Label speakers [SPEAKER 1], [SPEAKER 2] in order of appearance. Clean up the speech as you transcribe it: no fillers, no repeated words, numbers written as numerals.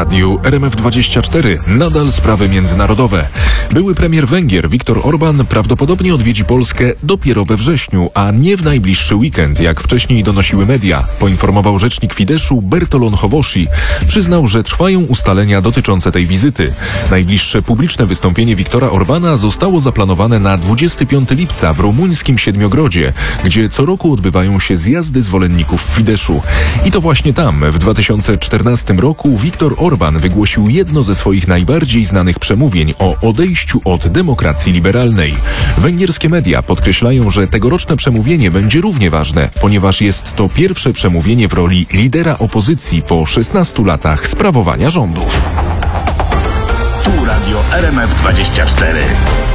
[SPEAKER 1] radiu RMF24 nadal sprawy międzynarodowe. Były premier Węgier Viktor Orbán prawdopodobnie odwiedzi Polskę dopiero we wrześniu, a nie w najbliższy weekend, jak wcześniej donosiły media, poinformował rzecznik Fideszu Bertolan Hovosi. Przyznał, że trwają ustalenia dotyczące tej wizyty. Najbliższe publiczne wystąpienie Viktora Orbána zostało zaplanowane na 25 lipca w rumuńskim Siedmiogrodzie, gdzie co roku odbywają się zjazdy zwolenników Fideszu. I to właśnie tam, w 2014 roku, Viktor Orbán wygłosił jedno ze swoich najbardziej znanych przemówień o odejściu od demokracji liberalnej. Węgierskie media podkreślają, że tegoroczne przemówienie będzie równie ważne, ponieważ jest to pierwsze przemówienie w roli lidera opozycji po 16 latach sprawowania rządów.
[SPEAKER 2] Tu Radio RMF24.